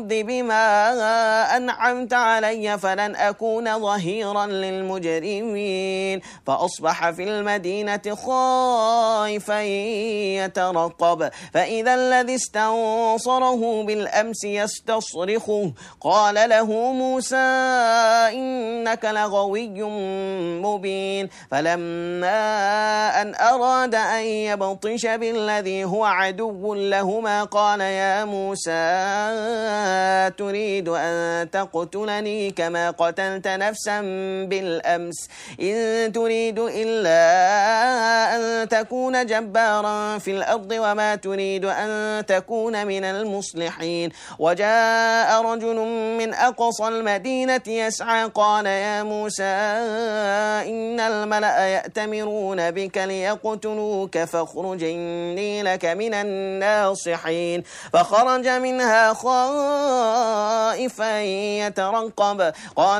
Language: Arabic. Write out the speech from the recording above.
بما أنعمت علي فلن أكون ظهيرا للمجرمين فأصبح في المدينة خائفا يترقب فإذا الذي استنصره بالأمس يستصرخه قال له موسى إنك لغوي مبين فلما أن أراد أن يبطش بالذي هو عدو لهما قال يا موسى تريد أن تقتلني كما قتلت نفسا بالأمس إن تريد إلا أن تكون جبارا في الأرض وما تريد أن تكون من المصلحين وجاء رجل من أقصى المدينة يسعى قال يا موسى إن الملأ يأتمرون بك ليقتلوك فاخرج إني لك من الناصحين فخرج منها خائفا يترقب قال